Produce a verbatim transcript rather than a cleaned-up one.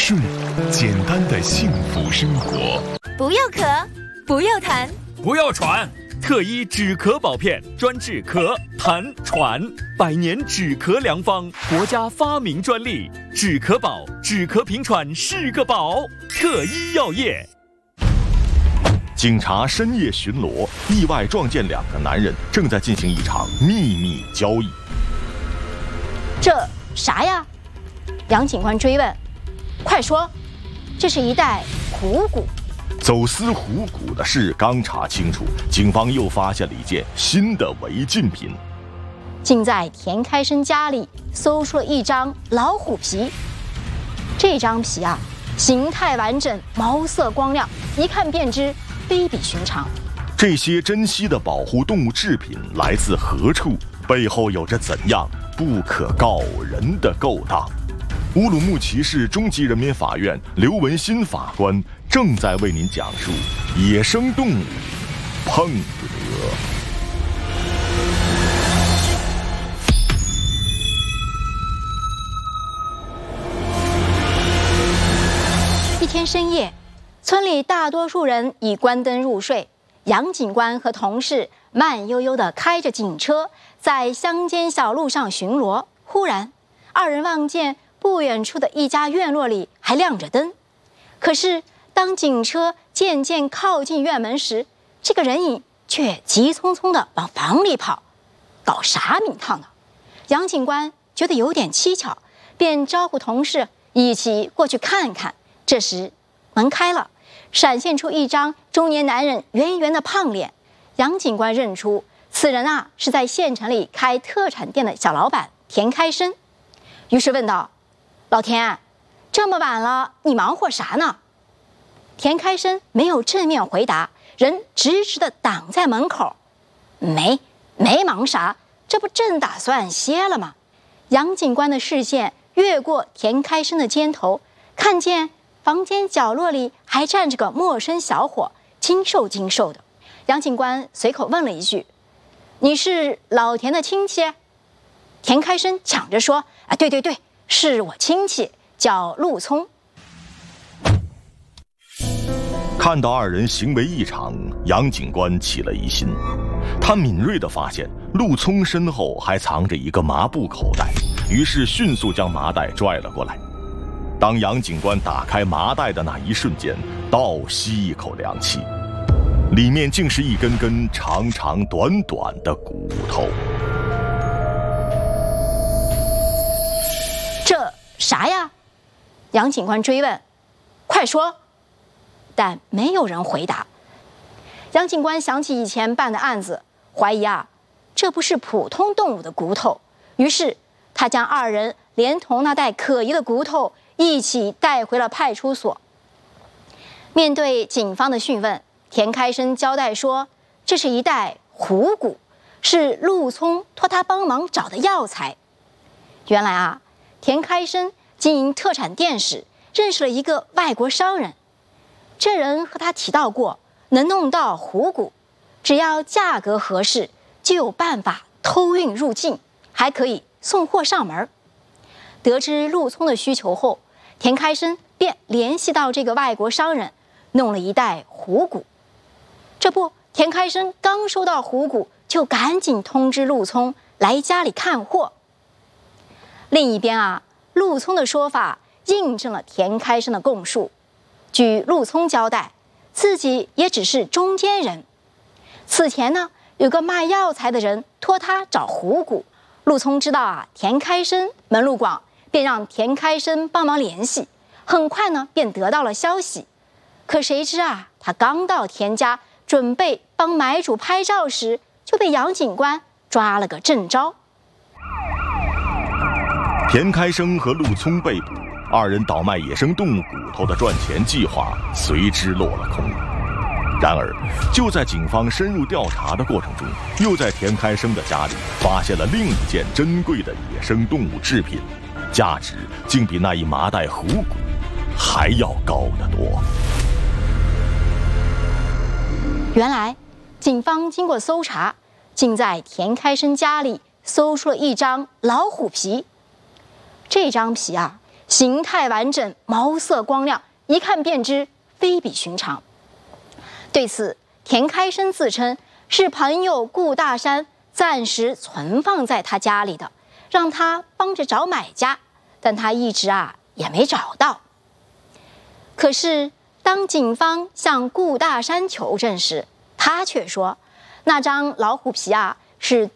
顺简单的幸福生活。 不要咳，不要痰， 不要喘。特一止咳宝片，专治咳、痰、喘，百年止咳良方，国家发明专利。止咳宝，止咳平喘是个宝。特一药业。 警察深夜巡逻，意外撞见两个男人正在进行一场秘密交易。 这啥呀？杨警官追问。快说，这是一袋虎骨。 走私虎骨的事刚查清楚，警方又发现了一件新的违禁品。 竟在田开生家里搜出了一张老虎皮。这张皮啊，形态完整，毛色光亮，一看便知非比寻常。 这些珍稀的保护动物制品来自何处？背后有着怎样不可告人的勾当？乌鲁木齐市中级人民法院刘文新法官正在为您讲述野生动物碰不得。 一天深夜，村里大多数人已关灯入睡，杨警官和同事慢悠悠地开着警车在乡间小路上巡逻。忽然，二人望见不远处的一家院落里还亮着灯，可是当警车渐渐靠近院门时，这个人影却急匆匆地往房里跑，搞啥名堂呢？杨警官觉得有点蹊跷，便招呼同事一起过去看看。这时门开了，闪现出一张中年男人圆圆的胖脸。杨警官认出此人啊是在县城里开特产店的小老板田开生，于是问道：老田，这么晚了，你忙活啥呢？田开生没有正面回答，人直直地挡在门口。没没忙啥，这不正打算歇了吗？杨警官的视线越过田开生的肩头，看见房间角落里还站着个陌生小伙，精瘦精瘦的。杨警官随口问了一句：你是老田的亲戚？田开生抢着说：啊，对对对，是我亲戚，叫陆聪。 看到二人行为异常，杨警官起了疑心。他敏锐地发现陆聪身后还藏着一个麻布口袋，于是迅速将麻袋拽了过来。当杨警官打开麻袋的那一瞬间，倒吸一口凉气，里面竟是一根根长长短短的骨头。 这啥呀？杨警官追问。快说。但没有人回答。杨警官想起以前办的案子，怀疑啊，这不是普通动物的骨头，于是他将二人连同那袋可疑的骨头一起带回了派出所。面对警方的讯问，田开生交代说，这是一袋虎骨，是陆聪托他帮忙找的药材。原来啊，田开生经营特产店时认识了一个外国商人，这人和他提到过，能弄到虎骨，只要价格合适，就有办法偷运入境，还可以送货上门。得知陆聪的需求后，田开生便联系到这个外国商人，弄了一袋虎骨。这不，田开生刚收到虎骨，就赶紧通知陆聪来家里看货。另一边啊，陆聪的说法印证了田开生的供述。据陆聪交代，自己也只是中间人。此前呢，有个卖药材的人托他找虎骨，陆聪知道啊田开生门路广，便让田开生帮忙联系。很快呢，便得到了消息。可谁知啊，他刚到田家，准备帮买主拍照时，就被杨警官抓了个正着。 田开生和陆聪被捕，二人倒卖野生动物骨头的赚钱计划随之落了空。然而，就在警方深入调查的过程中，又在田开生的家里发现了另一件珍贵的野生动物制品，价值竟比那一麻袋虎骨还要高得多。 原来，警方经过搜查，竟在田开生家里搜出了一张老虎皮。这张皮啊， 形态完整，毛色光亮，一看便知非比寻常。对此，田开生自称是朋友顾大山暂时存放在他家里的，让他帮着找买家，但他一直啊也没找到。可是当警方向顾大山求证时，他却说那张老虎皮啊是